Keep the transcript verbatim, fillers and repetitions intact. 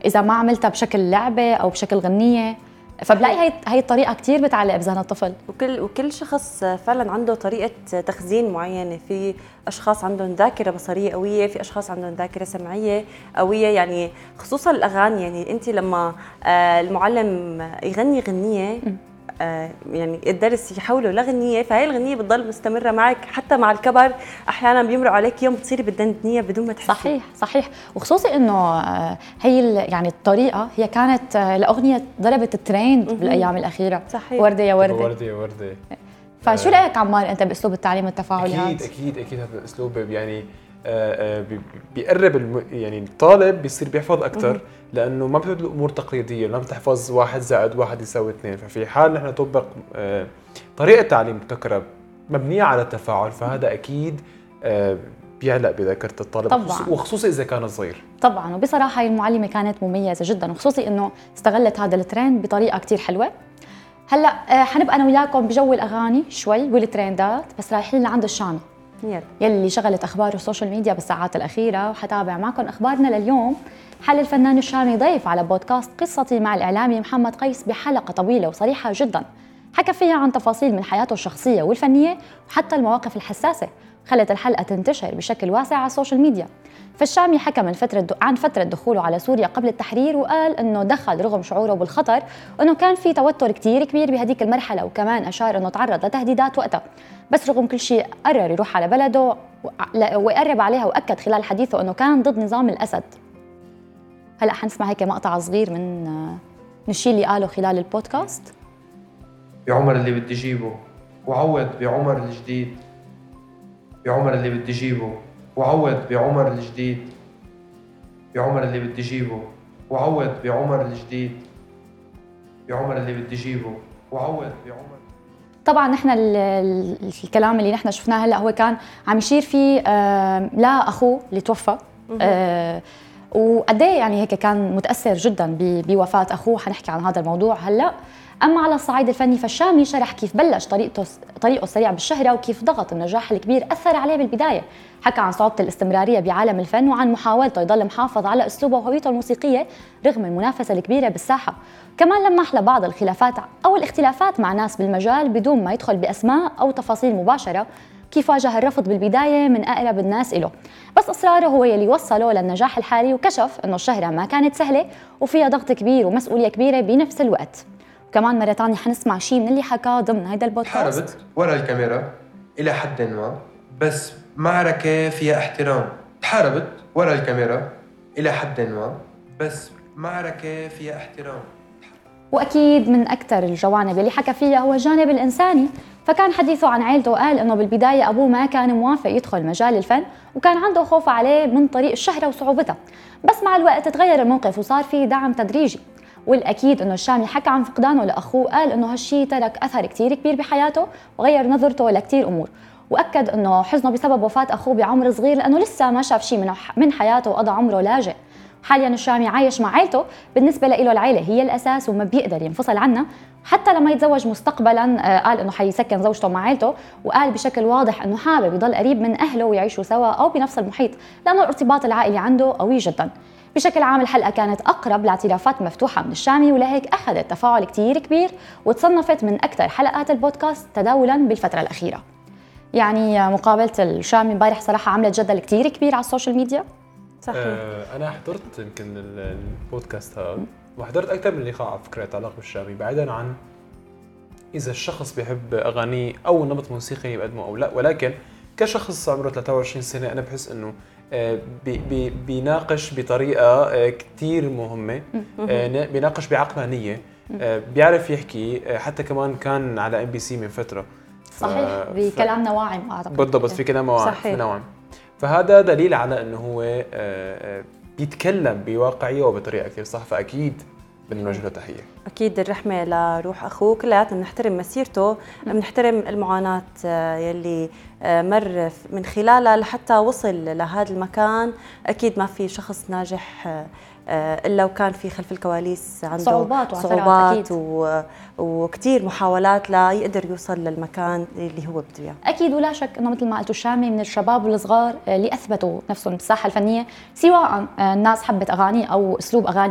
اذا ما عملتها بشكل لعبه او بشكل غنيه. فبلاقي هي هي الطريقه كثير بتعلق بذهن الطفل. وكل وكل شخص فعلا عنده طريقه تخزين معينه، في اشخاص عندهم ذاكره بصريه قويه، في اشخاص عندهم ذاكره سمعيه قويه، يعني خصوصا الاغاني. يعني انت لما المعلم يغني غنيه آه يعني الدرس يحوله لغنيه، فهي الغنيه بتضل مستمره معك حتى مع الكبر. احيانا بيمرق عليك يوم بتصيري بتدندنيها بدون ما تحسي. صحيح صحيح، وخصوصي انه هي يعني الطريقه هي كانت لاغنيه ضربت الترند بالايام الاخيره. صحيح. ورده يا ورده ورده يا ورده. فشو رايك عمار انت باسلوب التعليم التفاعلي هذا؟ اكيد اكيد اكيد هذا الاسلوب يعني آه آه بيقرب الم... يعني الطالب بيصير بيحفظ اكثر، لانه ما بتبدو الامور تقليديه، ما بتحفظ واحد زائد واحد يساوي اثنين. ففي حال نحن نطبق آه طريقه تعليم مبتكره مبنيه على التفاعل، فهذا اكيد آه بيعلق بذاكره الطالب طبعا، وخصوصي اذا كان صغير. طبعا. وبصراحه هي المعلمه كانت مميزه جدا، وخصوصي انه استغلت هذا الترند بطريقه كثير حلوه. هلا آه حنبقى انا وياكم بجو الاغاني شوي والترندات، بس رايحين لعند الشامي يلي شغلت اخبار السوشيال ميديا بالساعات الاخيره. وحتابع معكم اخبارنا لليوم. حل الفنان الشامي ضيف على بودكاست قصتي مع الاعلامي محمد قيس بحلقه طويله وصريحه جدا، حكى فيها عن تفاصيل من حياته الشخصيه والفنيه وحتى المواقف الحساسه خلت الحلقه تنتشر بشكل واسع على السوشيال ميديا. فالشامي حكى من فترة عن فترة دخوله على سوريا قبل التحرير، وقال انه دخل رغم شعوره بالخطر وانه كان في توتر كثير كبير بهديك المرحلة، وكمان اشار انه تعرض لتهديدات وقتها، بس رغم كل شيء قرر يروح على بلده ويقرب عليها، واكد خلال حديثه انه كان ضد نظام الاسد. هلا حنسمع هيك مقطع صغير من من الشيء اللي قاله خلال البودكاست. بعمر اللي بدي جيبه وعوض بعمر الجديد، بعمر اللي بدي جيبه وعوض بعمر الجديد، بعمر اللي بدي جيبه وعوض بعمر الجديد، بعمر اللي بدي جيبه وعوض بعمر. طبعا نحن الكلام اللي نحن شفناه هلا هو كان عم يشير فيه آه لا اخوه اللي توفى، آه وقد ايه يعني هيك كان متاثر جدا بوفاه اخوه. حنحكي عن هذا الموضوع هلا. اما على الصعيد الفني فالشامي شرح كيف بلش طريقته طريقه السريع بالشهره، وكيف ضغط النجاح الكبير اثر عليه بالبدايه. حكى عن صعوبه الاستمراريه بعالم الفن، وعن محاولته يضل محافظ على اسلوبه وهويته الموسيقيه رغم المنافسه الكبيره بالساحه. كمان لمح لبعض الخلافات او الاختلافات مع ناس بالمجال بدون ما يدخل باسماء او تفاصيل مباشره، كيف واجه الرفض بالبدايه من اقرب الناس له، بس اصراره هو يلي وصله للنجاح الحالي، وكشف انه الشهره ما كانت سهله وفيها ضغط كبير ومسؤوليه كبيره بنفس الوقت. كمان مرة ثانية حنسمع شيء من اللي حكاه ضمن هيدا البودكاست. حاربت ورا الكاميرا إلى حد ما، بس معركة فيها احترام. تحاربت ورا الكاميرا إلى حد ما، بس معركة فيها احترام. وأكيد من أكثر الجوانب اللي حكى فيها هو الجانب الإنساني. فكان حديثه عن عائلته، وقال إنه بالبداية أبوه ما كان موافق يدخل مجال الفن، وكان عنده خوف عليه من طريق الشهرة وصعوبتها، بس مع الوقت تغير الموقف وصار فيه دعم تدريجي. والأكيد إنه الشامي حكى عن فقدانه لأخوه، قال إنه هالشي ترك أثر كتير كبير بحياته وغير نظرته لكتير أمور، وأكد إنه حزنه بسبب وفاة أخوه بعمر صغير لأنه لسه ما شاف شيء من من حياته وقضى عمره لاجئ. حاليا الشامي عايش مع عائلته، بالنسبة له العائلة هي الأساس وما بيقدر ينفصل عنها. حتى لما يتزوج مستقبلا قال إنه حيسكن زوجته مع عائلته، وقال بشكل واضح إنه حابب يضل قريب من أهله ويعيشوا سوا أو بنفس المحيط، لأنه الارتباط العائلي عنده قوي جدا. بشكل عام الحلقة كانت أقرب لاعترافات مفتوحة من الشامي، ولهيك أخذت تفاعل كتير كبير وتصنفت من أكثر حلقات البودكاست تداولا بالفترة الأخيرة. يعني مقابلة الشامي امبارح صراحة عملت جدل كتير كبير على السوشيال ميديا. صحيح. آه أنا حضرت يمكن البودكاست هذا، وحضرت أكثر من لقاء على فكرة يتعلق بالشامي، بعيدا عن إذا الشخص بيحب أغاني أو نمط موسيقي يقدمه أو لا، ولكن كشخص عمره ثلاثة وعشرين سنة أنا بحس إنه بي بي بيناقش بطريقة كتير مهمة، بيناقش بعقلانية، بيعرف يحكي. حتى كمان كان على ام بي سي من فترة. صحيح، بكلام نواعم أعتقد. بالضبط، في كلام نواعم. فهذا دليل على إنه هو بيتكلم بواقعية وبطريقة كتير صح، فأكيد بدنا نوجه له تحية. أكيد الرحمة لروح أخوه، كلياتنا بنحترم مسيرته، بنحترم المعاناة يلي مر من خلالها لحتى وصل لهذا المكان. أكيد ما في شخص ناجح إلا وكان في خلف الكواليس عنده صعوبات, صعوبات و... وكتير محاولات لا يقدر يوصل للمكان اللي هو بده اياه. أكيد، ولا شك إنه مثل ما قلتوا الشامي من الشباب والصغار اللي أثبتوا نفسهم بالساحة الفنية، سواء الناس حبت أغاني أو أسلوب أغاني